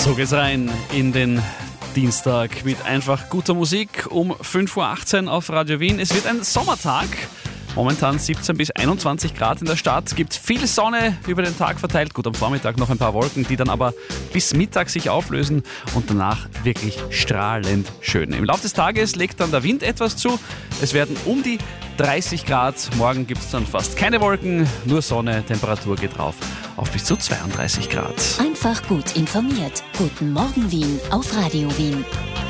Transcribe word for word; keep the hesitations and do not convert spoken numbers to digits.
So geht's rein in den Dienstag mit einfach guter Musik um fünf Uhr achtzehn auf Radio Wien. Es wird ein Sommertag. Momentan siebzehn bis einundzwanzig Grad in der Stadt, gibt viel Sonne über den Tag verteilt. Gut, am Vormittag noch ein paar Wolken, die dann aber bis Mittag sich auflösen und danach wirklich strahlend schön. Im Laufe des Tages legt dann der Wind etwas zu. Es werden um die dreißig Grad. Morgen gibt es dann fast keine Wolken, nur Sonne. Temperatur geht rauf auf bis zu zweiunddreißig Grad. Einfach gut informiert. Guten Morgen Wien auf Radio Wien.